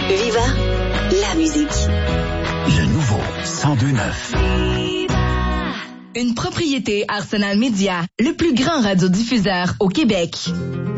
Viva, la musique. Le nouveau 102.9. Une propriété Arsenal Media, le plus grand radiodiffuseur au Québec.